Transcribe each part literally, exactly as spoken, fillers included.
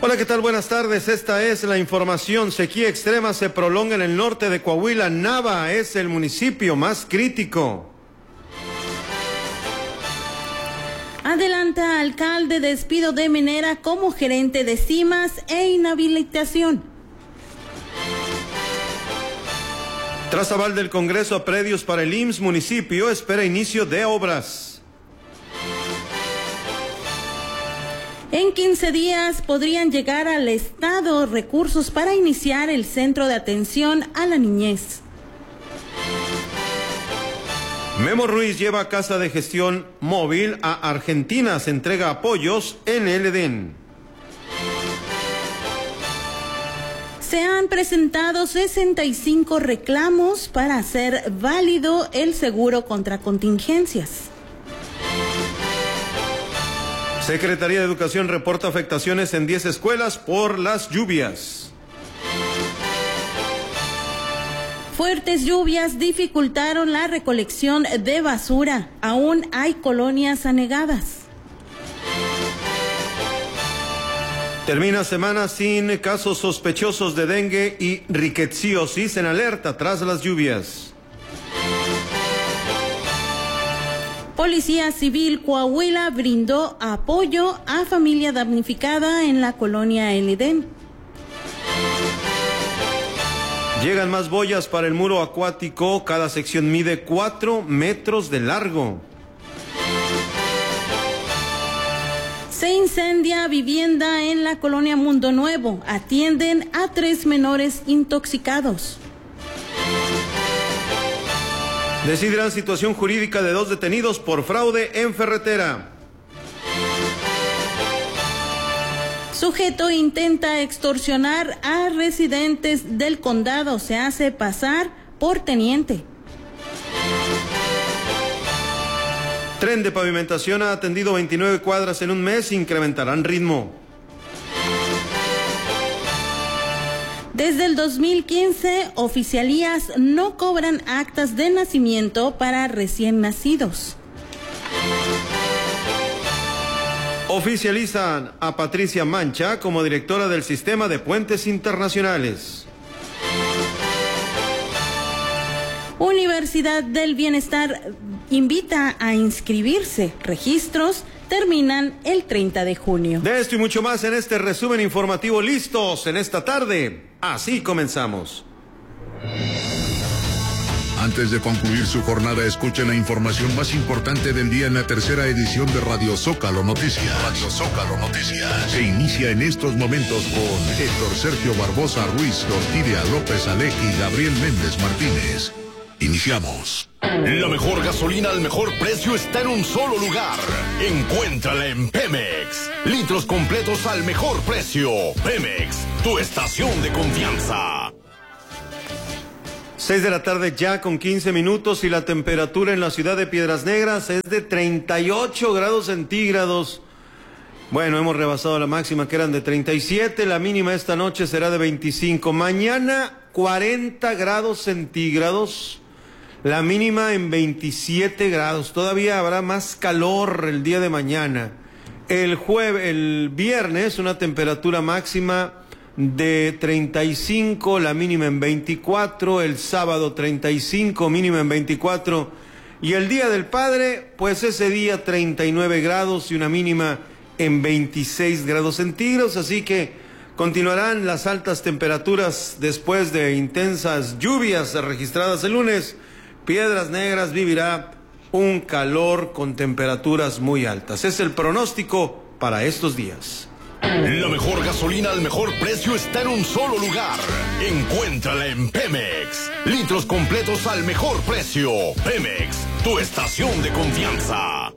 Hola, ¿qué tal? Buenas tardes. Esta es la información. Sequía extrema se prolonga en el norte de Coahuila. Nava es el municipio más crítico. Adelanta alcalde despido de Menera como gerente de Cimas e inhabilitación. Tras aval del Congreso a predios para el I M S S, municipio espera inicio de obras. En quince días podrían llegar al Estado recursos para iniciar el Centro de Atención a la Niñez. Memo Ruiz lleva a casa de gestión móvil a Argentina. Se entrega apoyos en el Edén. Se han presentado sesenta y cinco reclamos para hacer válido el seguro contra contingencias. Secretaría de Educación reporta afectaciones en diez escuelas por las lluvias. Fuertes lluvias dificultaron la recolección de basura. Aún hay colonias anegadas. Termina semana sin casos sospechosos de dengue y rickettsiosis en alerta tras las lluvias. Policía Civil Coahuila brindó apoyo a familia damnificada en la colonia El Edén. Llegan más boyas para el muro acuático. Cada sección mide cuatro metros de largo. Se incendia vivienda en la colonia Mundo Nuevo. Atienden a tres menores intoxicados. Decidirán situación jurídica de dos detenidos por fraude en ferretera. Sujeto intenta extorsionar a residentes del condado. Se hace pasar por teniente. Tren de pavimentación ha atendido veintinueve cuadras en un mes. Incrementarán ritmo. Desde el dos mil quince, oficialías no cobran actas de nacimiento para recién nacidos. Oficializan a Patricia Mancha como directora del Sistema de Puentes Internacionales. Universidad del Bienestar invita a inscribirse. Registros terminan el treinta de junio. De esto y mucho más en este resumen informativo. Listos en esta tarde. Así comenzamos. Antes de concluir su jornada, escuchen la información más importante del día en la tercera edición de Radio Zócalo Noticias. Radio Zócalo Noticias. Se inicia en estos momentos con Héctor Sergio Barbosa Ruiz, Tortilla López Alec y Gabriel Méndez Martínez. Iniciamos. La mejor gasolina al mejor precio está en un solo lugar. Encuéntrala en Pemex. Litros completos al mejor precio. Pemex, tu estación de confianza. seis de la tarde ya con quince minutos y la temperatura en la ciudad de Piedras Negras es de treinta y ocho grados centígrados. Bueno, hemos rebasado la máxima que eran de treinta y siete, la mínima esta noche será de veinticinco. Mañana cuarenta grados centígrados. La mínima en veintisiete grados. Todavía habrá más calor el día de mañana. El jueves, el viernes, una temperatura máxima de treinta y cinco, la mínima en veinticuatro. El sábado treinta y cinco, mínima en veinticuatro. Y el Día del Padre, pues ese día treinta y nueve grados y una mínima en veintiséis grados centígrados. Así que continuarán las altas temperaturas después de intensas lluvias registradas el lunes. Piedras Negras vivirá un calor con temperaturas muy altas. Es el pronóstico para estos días. La mejor gasolina al mejor precio está en un solo lugar. Encuéntrala en Pemex. Litros completos al mejor precio. Pemex, tu estación de confianza.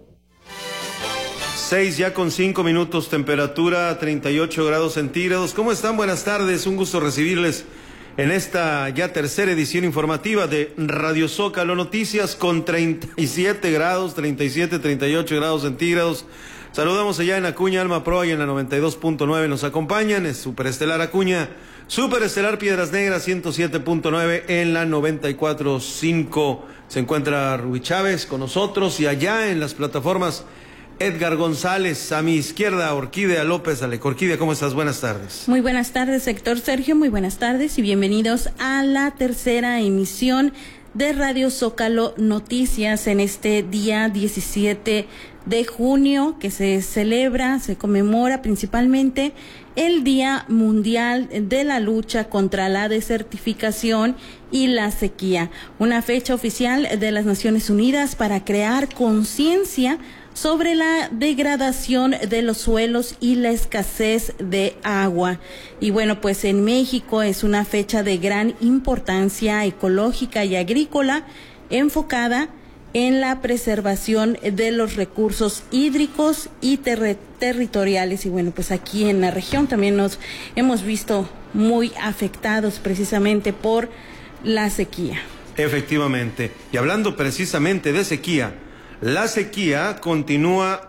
Seis ya con cinco minutos, temperatura treinta y ocho grados centígrados. ¿Cómo están? Buenas tardes, un gusto recibirles en esta ya tercera edición informativa de Radio Zócalo Noticias con treinta y siete grados, treinta y siete, treinta y ocho grados centígrados. Saludamos allá en Acuña, Alma Proa y en la noventa y dos punto nueve nos acompañan. Es Superestelar Acuña, Superestelar Piedras Negras ciento siete punto nueve en la noventa y cuatro punto cinco. Se encuentra Rubí Chávez con nosotros y allá en las plataformas Edgar González, a mi izquierda, Orquídea López Aleco. Orquídea, ¿cómo estás? Buenas tardes. Muy buenas tardes, Héctor Sergio, muy buenas tardes y bienvenidos a la tercera emisión de Radio Zócalo Noticias en este día diecisiete de junio, que se celebra, se conmemora principalmente el Día Mundial de la Lucha contra la Desertificación y la Sequía, una fecha oficial de las Naciones Unidas para crear conciencia sobre la degradación de los suelos y la escasez de agua. Y bueno, pues en México es una fecha de gran importancia ecológica y agrícola enfocada en la preservación de los recursos hídricos y ter- territoriales. Y bueno, pues aquí en la región también nos hemos visto muy afectados precisamente por la sequía. Efectivamente. Y hablando precisamente de sequía, la sequía continúa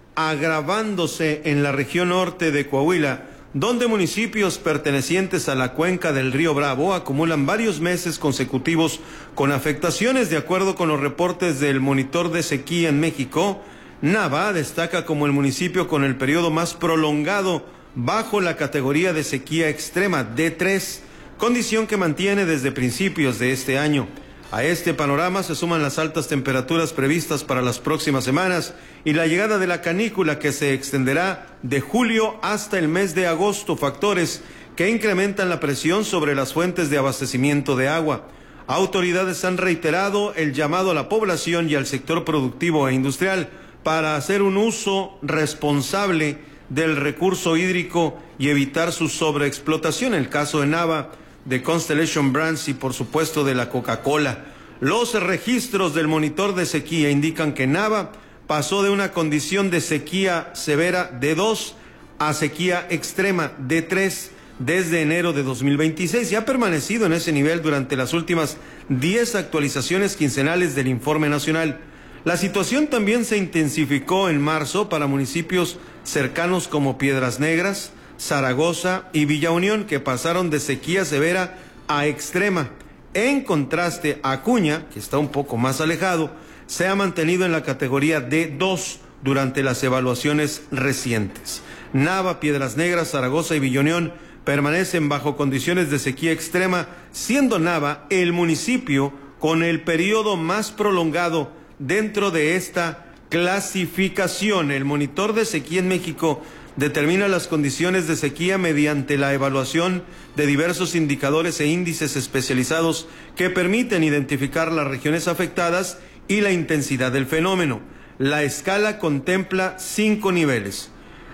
agravándose en la región norte de Coahuila, donde municipios pertenecientes a la cuenca del río Bravo acumulan varios meses consecutivos con afectaciones. De acuerdo con los reportes del Monitor de Sequía en México, Nava destaca como el municipio con el periodo más prolongado bajo la categoría de sequía extrema D tres, condición que mantiene desde principios de este año. A este panorama se suman las altas temperaturas previstas para las próximas semanas y la llegada de la canícula, que se extenderá de julio hasta el mes de agosto, factores que incrementan la presión sobre las fuentes de abastecimiento de agua. Autoridades han reiterado el llamado a la población y al sector productivo e industrial para hacer un uso responsable del recurso hídrico y evitar su sobreexplotación. En el caso de Nava, de Constellation Brands y por supuesto de la Coca-Cola. Los registros del monitor de sequía indican que Nava pasó de una condición de sequía severa D dos a sequía extrema D tres desde enero de dos mil veintiséis y ha permanecido en ese nivel durante las últimas diez actualizaciones quincenales del informe nacional. La situación también se intensificó en marzo para municipios cercanos como Piedras Negras, Zaragoza y Villa Unión, que pasaron de sequía severa a extrema. En contraste, Acuña, que está un poco más alejado, se ha mantenido en la categoría D dos durante las evaluaciones recientes. Nava, Piedras Negras, Zaragoza y Villa Unión permanecen bajo condiciones de sequía extrema, siendo Nava el municipio con el periodo más prolongado dentro de esta clasificación. El monitor de sequía en México determina las condiciones de sequía mediante la evaluación de diversos indicadores e índices especializados que permiten identificar las regiones afectadas y la intensidad del fenómeno. La escala contempla cinco niveles: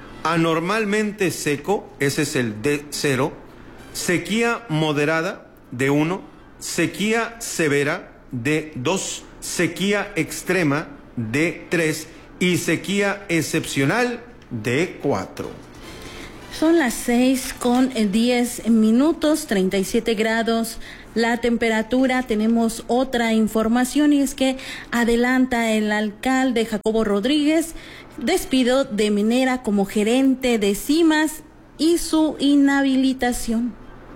anormalmente seco, ese es el D cero, sequía moderada, D uno, sequía severa, D dos, sequía extrema, D tres y sequía excepcional, D cuatro. Son las seis con diez minutos, treinta y siete grados la temperatura. Tenemos otra información y es que adelanta el alcalde Jacobo Rodríguez despido de Menera como gerente de CIMAS y su inhabilitación.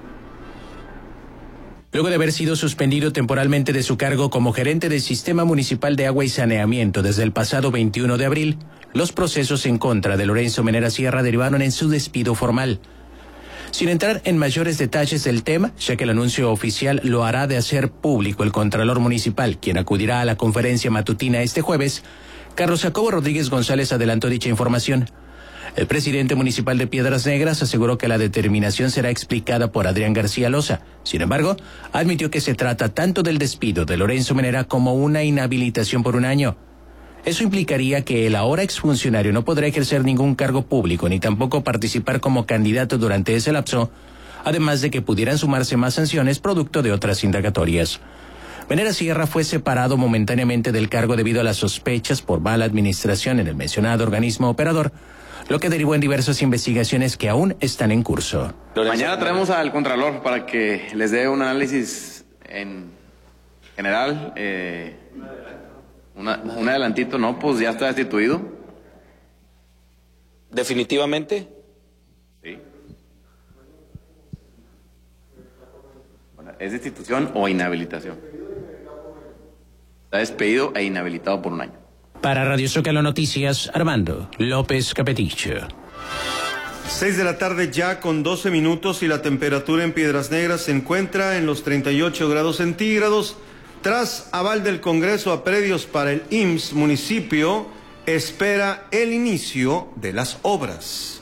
Luego de haber sido suspendido temporalmente de su cargo como gerente del Sistema Municipal de Agua y Saneamiento desde el pasado veintiuno de abril, los procesos en contra de Lorenzo Menera Sierra derivaron en su despido formal. Sin entrar en mayores detalles del tema, ya que el anuncio oficial lo hará de hacer público el Contralor Municipal, quien acudirá a la conferencia matutina este jueves, Carlos Jacobo Rodríguez González adelantó dicha información. El presidente municipal de Piedras Negras aseguró que la determinación será explicada por Adrián García Loza. Sin embargo, admitió que se trata tanto del despido de Lorenzo Menera como una inhabilitación por un año. Eso implicaría que el ahora exfuncionario no podrá ejercer ningún cargo público ni tampoco participar como candidato durante ese lapso, además de que pudieran sumarse más sanciones producto de otras indagatorias. Menera Sierra fue separado momentáneamente del cargo debido a las sospechas por mala administración en el mencionado organismo operador, lo que derivó en diversas investigaciones que aún están en curso. Mañana traemos al Contralor para que les dé un análisis en general. Eh, una, un adelantito, no, pues ya está destituido. ¿Definitivamente? Sí. Bueno, ¿es destitución o inhabilitación? Está despedido e inhabilitado por un año. Para Radio Zócalo Noticias, Armando López Capeticho. Seis de la tarde ya con doce minutos y la temperatura en Piedras Negras se encuentra en los treinta y ocho grados centígrados. Tras aval del Congreso a predios para el I M S S, municipio espera el inicio de las obras.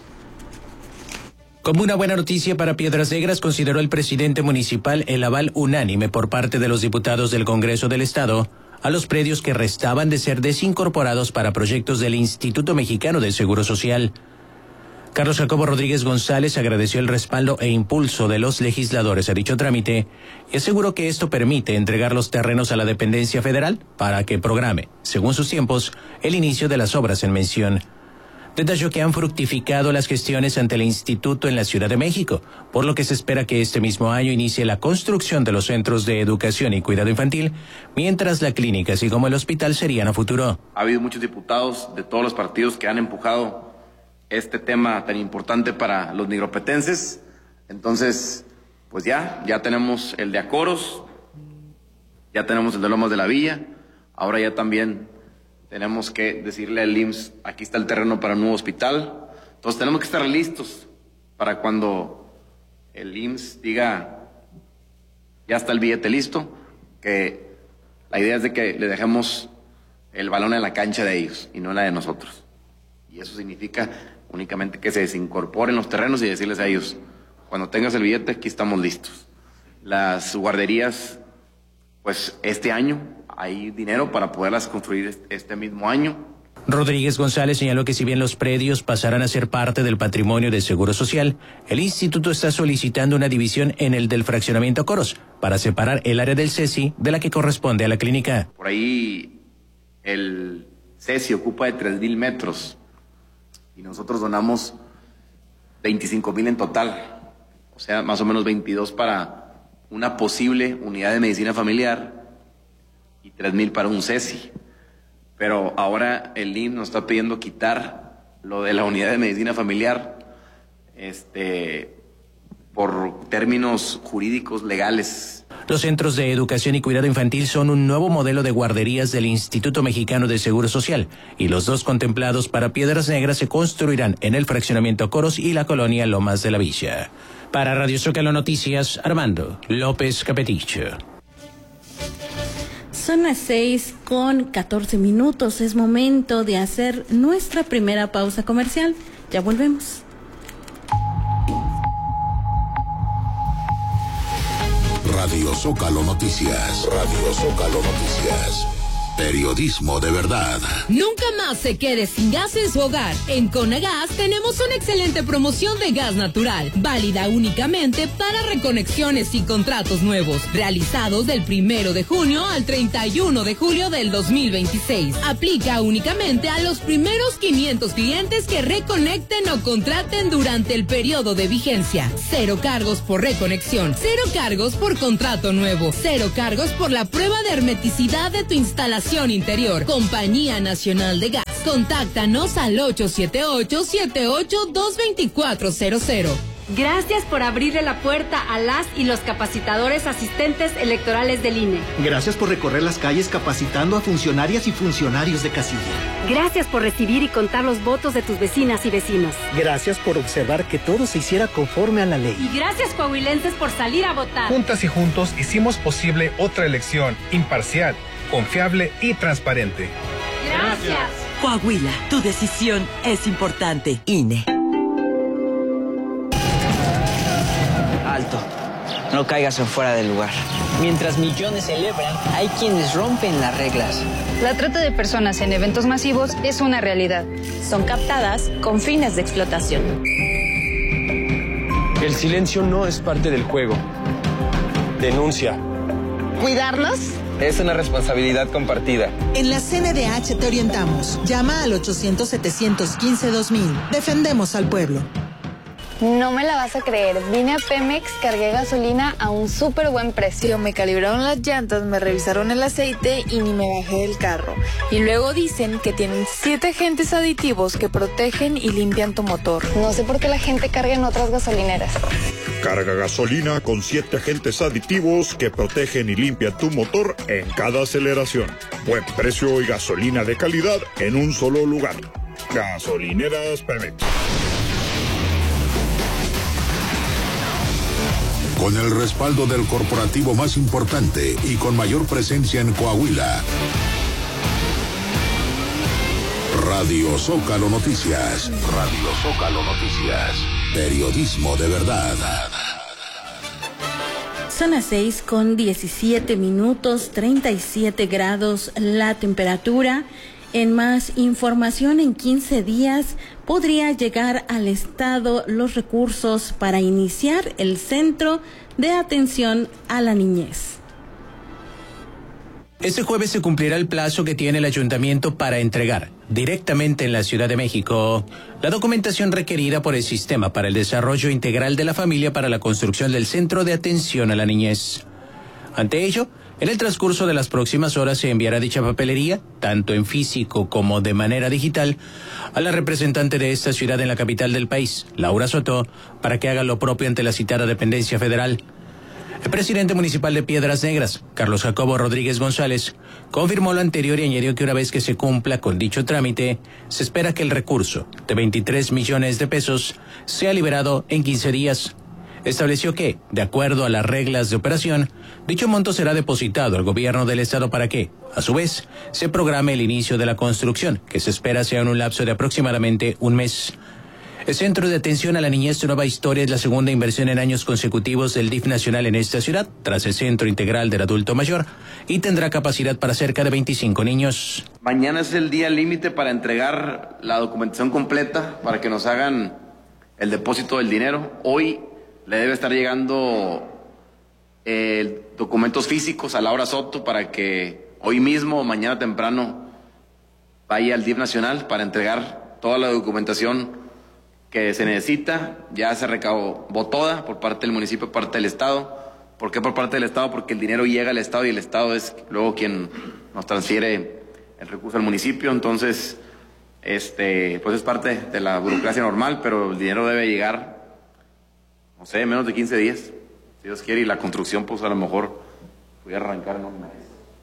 Como una buena noticia para Piedras Negras, consideró el presidente municipal el aval unánime por parte de los diputados del Congreso del Estado a los predios que restaban de ser desincorporados para proyectos del Instituto Mexicano del Seguro Social. Carlos Jacobo Rodríguez González agradeció el respaldo e impulso de los legisladores a dicho trámite y aseguró que esto permite entregar los terrenos a la dependencia federal para que programe, según sus tiempos, el inicio de las obras en mención. Detalló que han fructificado las gestiones ante el instituto en la Ciudad de México, por lo que se espera que este mismo año inicie la construcción de los centros de educación y cuidado infantil, mientras la clínica, así como el hospital, serían a futuro. Ha habido muchos diputados de todos los partidos que han empujado este tema tan importante para los nigropetenses. Entonces, pues ya, ya tenemos el de Acoros, ya tenemos el de Lomas de la Villa, ahora ya también tenemos que decirle al I M S S, aquí está el terreno para un nuevo hospital. Entonces tenemos que estar listos para cuando el I M S S diga, ya está el billete listo, que la idea es de que le dejemos el balón en la cancha de ellos y no en la de nosotros. Y eso significa únicamente que se desincorporen los terrenos y decirles a ellos, cuando tengas el billete, aquí estamos listos. Las guarderías, pues este año hay dinero para poderlas construir este mismo año. Rodríguez González señaló que si bien los predios pasarán a ser parte del patrimonio del Seguro Social, el instituto está solicitando una división en el del fraccionamiento Acoros para separar el área del C E S I de la que corresponde a la clínica. Por ahí el C E S I ocupa de tres mil metros y nosotros donamos veinticinco mil en total, o sea, más o menos veintidós para una posible unidad de medicina familiar y tres mil para un C E S I. Pero ahora el I M S S nos está pidiendo quitar lo de la unidad de medicina familiar este, por términos jurídicos legales. Los centros de educación y cuidado infantil son un nuevo modelo de guarderías del Instituto Mexicano de Seguro Social y los dos contemplados para Piedras Negras se construirán en el fraccionamiento Acoros y la colonia Lomas de la Villa. Para Radio Zócalo Noticias, Armando López Capeticho. Son las seis con catorce minutos. Es momento de hacer nuestra primera pausa comercial. Ya volvemos. Radio Zócalo Noticias. Radio Zócalo Noticias. Periodismo de verdad. Nunca más se quede sin gas en su hogar. En Conagas tenemos una excelente promoción de gas natural, válida únicamente para reconexiones y contratos nuevos, realizados del primero de junio al treinta y uno de julio del dos mil veintiséis. Aplica únicamente a los primeros quinientos clientes que reconecten o contraten durante el periodo de vigencia. Cero cargos por reconexión, cero cargos por contrato nuevo, cero cargos por la prueba de hermeticidad de tu instalación interior. Compañía Nacional de Gas. Contáctanos al ocho siete ocho, siete ocho dos, dos cuatro cero cero. Gracias por abrirle la puerta a las y los capacitadores asistentes electorales del I N E. Gracias por recorrer las calles capacitando a funcionarias y funcionarios de casilla. Gracias por recibir y contar los votos de tus vecinas y vecinos. Gracias por observar que todo se hiciera conforme a la ley. Y gracias, coahuilenses, por salir a votar. Juntas y juntos hicimos posible otra elección imparcial, confiable y transparente. Gracias. Coahuila, tu decisión es importante. I N E. Alto, no caigas en fuera del lugar. Mientras millones celebran, hay quienes rompen las reglas. La trata de personas en eventos masivos es una realidad. Son captadas con fines de explotación. El silencio no es parte del juego. Denuncia. ¿Cuidarnos? Es una responsabilidad compartida. En la C N D H te orientamos. Llama al ochocientos, setecientos quince, dos mil. Defendemos al pueblo. No me la vas a creer, vine a Pemex, cargué gasolina a un súper buen precio. Me calibraron las llantas, me revisaron el aceite y ni me bajé del carro. Y luego dicen que tienen siete agentes aditivos que protegen y limpian tu motor. No sé por qué la gente carga en otras gasolineras. Carga gasolina con siete agentes aditivos que protegen y limpian tu motor en cada aceleración. Buen precio y gasolina de calidad en un solo lugar. Gasolineras Pemex. Con el respaldo del corporativo más importante y con mayor presencia en Coahuila. Radio Zócalo Noticias. Radio Zócalo Noticias. Periodismo de verdad. Son las seis con diecisiete minutos, treinta y siete grados la temperatura. En más información, en quince días podría llegar al Estado los recursos para iniciar el Centro de Atención a la Niñez. Este jueves se cumplirá el plazo que tiene el ayuntamiento para entregar directamente en la Ciudad de México la documentación requerida por el Sistema para el Desarrollo Integral de la Familia para la construcción del Centro de Atención a la Niñez. Ante ello, en el transcurso de las próximas horas se enviará dicha papelería, tanto en físico como de manera digital, a la representante de esta ciudad en la capital del país, Laura Soto, para que haga lo propio ante la citada dependencia federal. El presidente municipal de Piedras Negras, Carlos Jacobo Rodríguez González, confirmó lo anterior y añadió que una vez que se cumpla con dicho trámite, se espera que el recurso de veintitrés millones de pesos sea liberado en quince días. Estableció que, de acuerdo a las reglas de operación, dicho monto será depositado al gobierno del estado para que, a su vez, se programe el inicio de la construcción, que se espera sea en un lapso de aproximadamente un mes. El Centro de Atención a la Niñez de Nueva Historia es la segunda inversión en años consecutivos del D I F nacional en esta ciudad, tras el Centro Integral del Adulto Mayor, y tendrá capacidad para cerca de veinticinco niños. Mañana es el día límite para entregar la documentación completa, para que nos hagan el depósito del dinero. Hoy le debe estar llegando eh, documentos físicos a Laura Soto para que hoy mismo o mañana temprano vaya al D I F nacional para entregar toda la documentación que se necesita. Ya se recabó toda por parte del municipio, por parte del Estado. ¿Por qué por parte del Estado? Porque el dinero llega al Estado y el Estado es luego quien nos transfiere el recurso al municipio. Entonces, este, pues es parte de la burocracia normal, pero el dinero debe llegar, no sé, menos de quince días, si Dios quiere, y la construcción, pues a lo mejor voy a arrancar en un mes.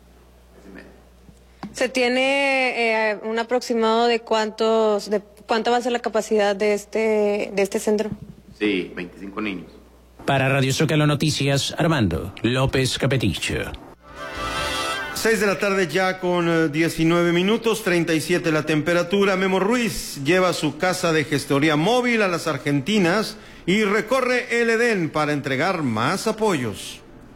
¿Se tiene eh, un aproximado de cuántos, de cuánta va a ser la capacidad de este, de este centro? Sí, veinticinco niños. Para Radio Zócalo Noticias, Armando López Capeticho. Seis de la tarde ya con diecinueve minutos, treinta y siete la temperatura. Memo Ruiz lleva su casa de gestoría móvil a las Argentinas y recorre el Edén para entregar más apoyos.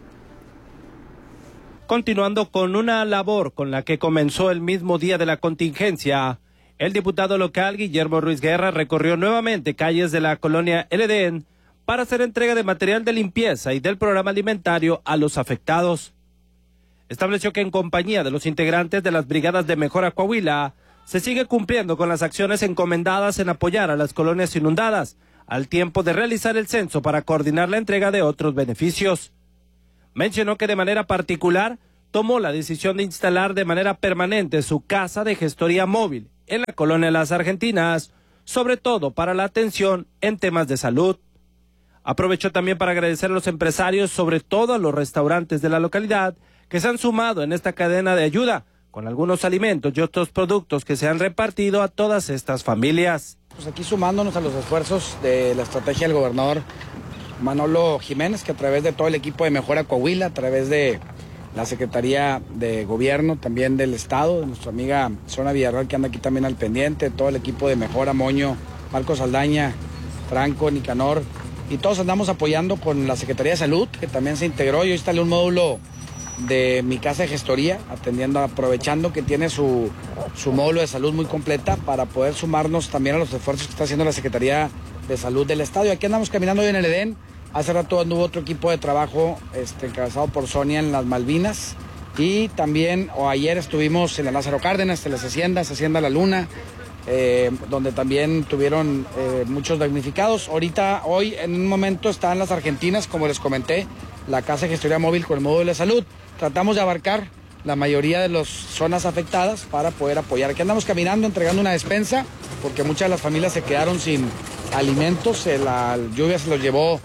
Continuando con una labor con la que comenzó el mismo día de la contingencia, el diputado local Guillermo Ruiz Guerra recorrió nuevamente calles de la colonia El Edén para hacer entrega de material de limpieza y del programa alimentario a los afectados. Estableció que en compañía de los integrantes de las brigadas de Mejora Coahuila se sigue cumpliendo con las acciones encomendadas en apoyar a las colonias inundadas, al tiempo de realizar el censo para coordinar la entrega de otros beneficios. Mencionó que de manera particular tomó la decisión de instalar de manera permanente su casa de gestoría móvil en la colonia Las Argentinas, sobre todo para la atención en temas de salud. Aprovechó también para agradecer a los empresarios, sobre todo a los restaurantes de la localidad, que se han sumado en esta cadena de ayuda, con algunos alimentos y otros productos que se han repartido a todas estas familias. Pues aquí sumándonos a los esfuerzos de la estrategia del gobernador Manolo Jiménez, que a través de todo el equipo de Mejora Coahuila, a través de la Secretaría de Gobierno, también del Estado, de nuestra amiga Zona Villarreal, que anda aquí también al pendiente, todo el equipo de Mejora, Moño, Marcos Saldaña, Franco, Nicanor, y todos andamos apoyando con la Secretaría de Salud, que también se integró. Yo instalé un módulo de mi casa de gestoría, atendiendo, aprovechando que tiene su, su módulo de salud muy completa para poder sumarnos también a los esfuerzos que está haciendo la Secretaría de Salud del Estado. Y aquí andamos caminando hoy en el Edén. Hace rato anduvo otro equipo de trabajo este, encabezado por Sonia en las Malvinas. Y también, o ayer estuvimos en la Lázaro Cárdenas, en las Haciendas, Hacienda La Luna, eh, donde también tuvieron eh, muchos damnificados. Ahorita, hoy, en un momento, están las Argentinas, como les comenté, la Casa de Gestoría Móvil con el módulo de salud. Tratamos de abarcar la mayoría de las zonas afectadas para poder apoyar. Aquí andamos caminando, entregando una despensa, porque muchas de las familias se quedaron sin alimentos. La lluvia se los llevó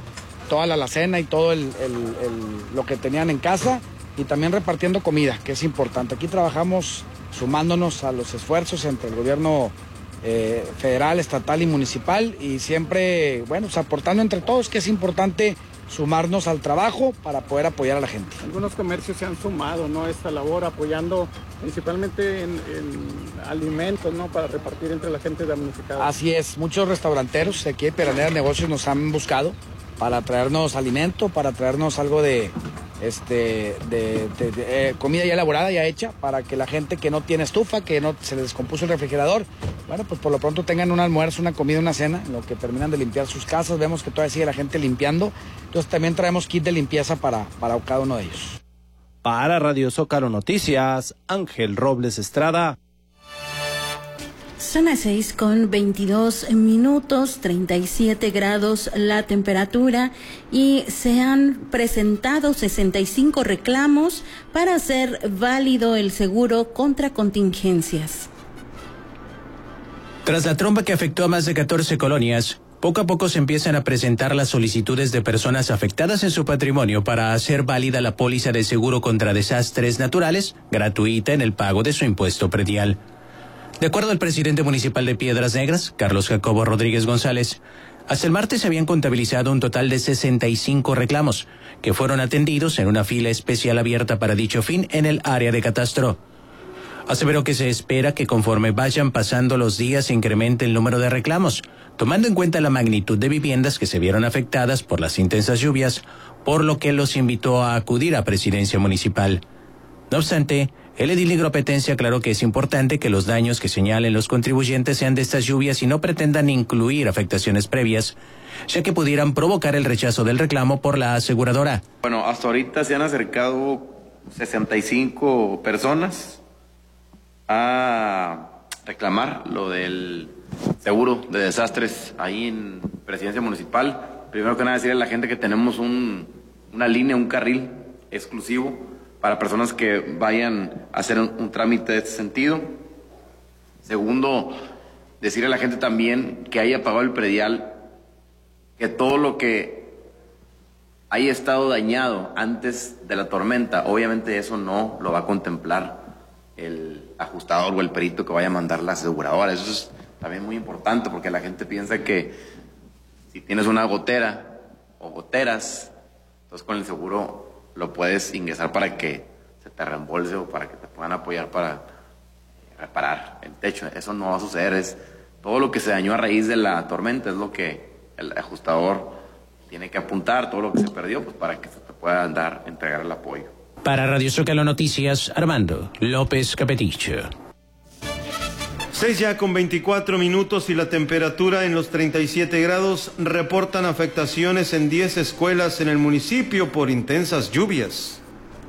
toda la alacena y todo el, el, el, lo que tenían en casa, y también repartiendo comida, que es importante. Aquí trabajamos sumándonos a los esfuerzos entre el gobierno eh, federal, estatal y municipal, y siempre, bueno, pues aportando entre todos, que es importante sumarnos al trabajo para poder apoyar a la gente. Algunos comercios se han sumado, ¿no?, a esta labor, apoyando principalmente en, en alimentos, ¿no?, para repartir entre la gente damnificada. Así es, muchos restauranteros aquí de Piedras Negocios nos han buscado para traernos alimento, para traernos algo de, este, de, de, de eh, comida ya elaborada, ya hecha, para que la gente que no tiene estufa, que no se les descompuso el refrigerador, bueno, pues por lo pronto tengan un almuerzo, una comida, una cena, en lo que terminan de limpiar sus casas. Vemos que todavía sigue la gente limpiando, entonces también traemos kit de limpieza para, para cada uno de ellos. Para Radio Zócalo Noticias, Ángel Robles Estrada. Son las seis con veintidós minutos, treinta y siete grados la temperatura, y se han presentado sesenta y cinco reclamos para hacer válido el seguro contra contingencias. Tras la tromba que afectó a más de catorce colonias, poco a poco se empiezan a presentar las solicitudes de personas afectadas en su patrimonio para hacer válida la póliza de seguro contra desastres naturales, gratuita en el pago de su impuesto predial. De acuerdo al presidente municipal de Piedras Negras, Carlos Jacobo Rodríguez González, hasta el martes se habían contabilizado un total de sesenta y cinco reclamos, que fueron atendidos en una fila especial abierta para dicho fin en el área de catastro. Aseveró que se espera que conforme vayan pasando los días se incremente el número de reclamos, tomando en cuenta la magnitud de viviendas que se vieron afectadas por las intensas lluvias, por lo que los invitó a acudir a Presidencia Municipal. No obstante, el edil nigropetense aclaró que es importante que los daños que señalen los contribuyentes sean de estas lluvias y no pretendan incluir afectaciones previas, ya que pudieran provocar el rechazo del reclamo por la aseguradora. Bueno, hasta ahorita se han acercado sesenta y cinco personas a reclamar lo del seguro de desastres ahí en Presidencia Municipal. Primero que nada decirle a la gente que tenemos un, una línea, un carril exclusivo para personas que vayan a hacer un, un trámite de este sentido. Segundo, decirle a la gente también que haya pagado el predial, que todo lo que haya estado dañado antes de la tormenta, obviamente eso no lo va a contemplar el ajustador o el perito que vaya a mandar la aseguradora. Eso es también muy importante, porque la gente piensa que si tienes una gotera o goteras, entonces con el seguro lo puedes ingresar para que se te reembolse o para que te puedan apoyar para reparar el techo. Eso no va a suceder. Es todo lo que se dañó a raíz de la tormenta es lo que el ajustador tiene que apuntar, todo lo que se perdió, pues para que se te pueda dar, entregar el apoyo. Para Radio Zócalo Noticias, Armando López Capeticho. Seis ya con veinticuatro minutos y la temperatura en los treinta y siete grados. Reportan afectaciones en diez escuelas en el municipio por intensas lluvias.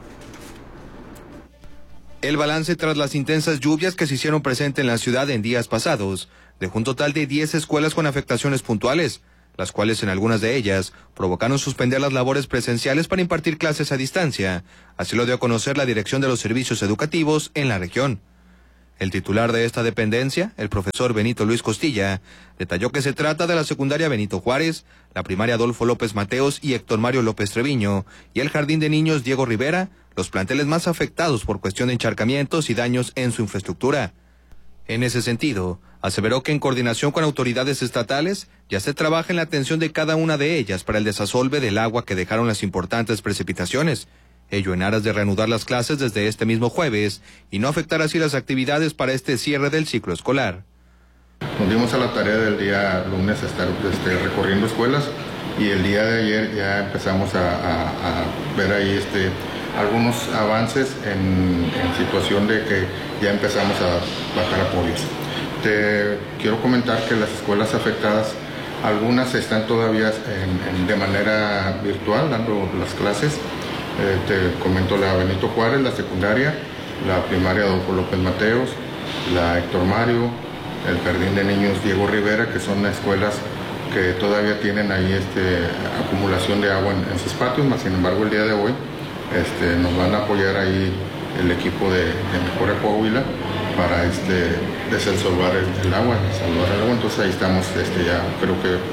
El balance tras las intensas lluvias que se hicieron presente en la ciudad en días pasados dejó un total de diez escuelas con afectaciones puntuales, las cuales en algunas de ellas provocaron suspender las labores presenciales para impartir clases a distancia. Así lo dio a conocer la Dirección de los Servicios Educativos en la región. El titular de esta dependencia, el profesor Benito Luis Costilla, detalló que se trata de la secundaria Benito Juárez, la primaria Adolfo López Mateos y Héctor Mario López Treviño, y el jardín de niños Diego Rivera, los planteles más afectados por cuestión de encharcamientos y daños en su infraestructura. En ese sentido, aseveró que en coordinación con autoridades estatales ya se trabaja en la atención de cada una de ellas para el desasolve del agua que dejaron las importantes precipitaciones, ello en aras de reanudar las clases desde este mismo jueves y no afectar así las actividades para este cierre del ciclo escolar. Nos dimos a la tarea del día lunes estar este, recorriendo escuelas y el día de ayer ya empezamos a, a, a ver ahí este, algunos avances en, en situación de que ya empezamos a bajar apoyos. Te quiero comentar que las escuelas afectadas, algunas están todavía en, en, de manera virtual dando las clases. Eh, te comento la Benito Juárez, la secundaria, la primaria Adolfo López Mateos, la Héctor Mario, el jardín de niños Diego Rivera, que son escuelas que todavía tienen ahí este, acumulación de agua en, en sus patios, más sin embargo el día de hoy este, nos van a apoyar ahí el equipo de, de Mejora Coahuila para este, desalvar el, el agua, salvar el agua, entonces ahí estamos este, ya creo que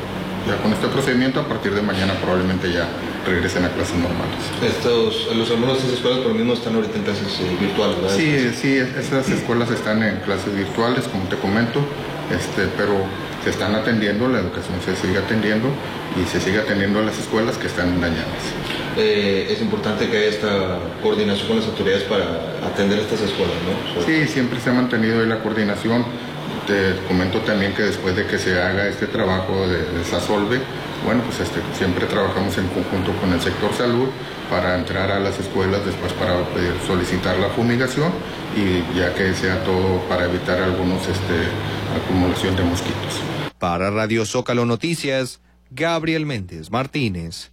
ya con este procedimiento, a partir de mañana probablemente ya regresen a clases normales. Estos, los alumnos de esas escuelas por lo mismo están ahorita en clases eh, virtuales, ¿verdad? Sí, sí, esas escuelas están en clases virtuales, como te comento, este, pero se están atendiendo, la educación se sigue atendiendo y se sigue atendiendo a las escuelas que están dañadas. Eh, es importante que haya esta coordinación con las autoridades para atender estas escuelas, ¿no? Sí, siempre se ha mantenido ahí la coordinación. Te comento también que después de que se haga este trabajo de, de SASOLVE, bueno, pues este, siempre trabajamos en conjunto con el sector salud para entrar a las escuelas después para pedir, solicitar la fumigación y ya que sea todo para evitar algunos este, acumulación de mosquitos. Para Radio Zócalo Noticias, Gabriel Méndez Martínez.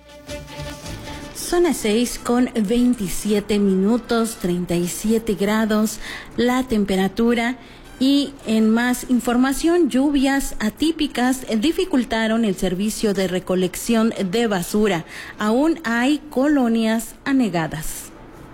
Son las seis con veintisiete minutos, treinta y siete grados la temperatura. Y en más información, lluvias atípicas dificultaron el servicio de recolección de basura. Aún hay colonias anegadas.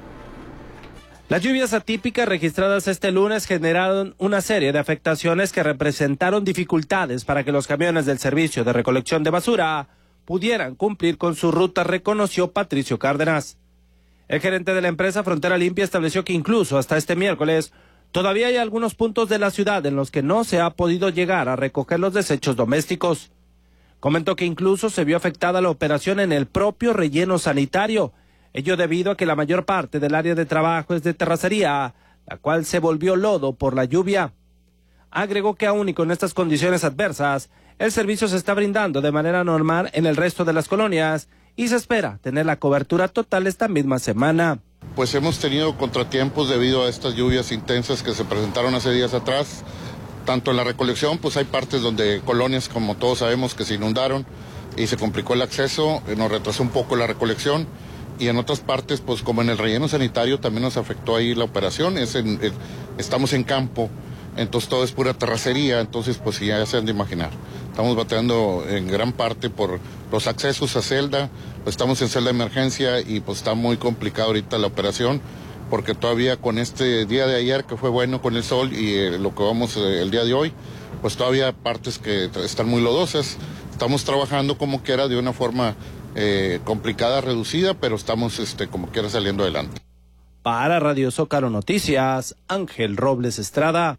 Las lluvias atípicas registradas este lunes generaron una serie de afectaciones que representaron dificultades para que los camiones del servicio de recolección de basura pudieran cumplir con su ruta, reconoció Patricio Cárdenas. El gerente de la empresa Frontera Limpia estableció que incluso hasta este miércoles todavía hay algunos puntos de la ciudad en los que no se ha podido llegar a recoger los desechos domésticos. Comentó que incluso se vio afectada la operación en el propio relleno sanitario, ello debido a que la mayor parte del área de trabajo es de terracería, la cual se volvió lodo por la lluvia. Agregó que aún y con estas condiciones adversas, el servicio se está brindando de manera normal en el resto de las colonias y se espera tener la cobertura total esta misma semana. Pues hemos tenido contratiempos debido a estas lluvias intensas que se presentaron hace días atrás. Tanto en la recolección, pues hay partes donde colonias, como todos sabemos, que se inundaron y se complicó el acceso, nos retrasó un poco la recolección. Y en otras partes, pues como en el relleno sanitario, también nos afectó ahí la operación. Es en, en, estamos en campo, entonces todo es pura terracería, entonces pues ya se han de imaginar. Estamos batallando en gran parte por los accesos a celda, pues estamos en celda de emergencia y pues está muy complicado ahorita la operación, porque todavía con este día de ayer que fue bueno con el sol y eh, lo que vamos eh, el día de hoy, pues todavía hay partes que están muy lodosas. Estamos trabajando como quiera de una forma eh, complicada, reducida, pero estamos este, como quiera saliendo adelante. Para Radio Zócalo Noticias, Ángel Robles Estrada.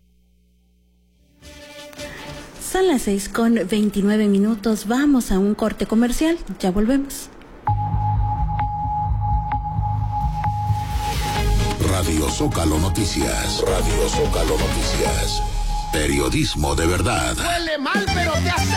Son las seis con veintinueve minutos. Vamos a un corte comercial. Ya volvemos. Radio Zócalo Noticias. Radio Zócalo Noticias. Periodismo de verdad. Huele mal, pero te hace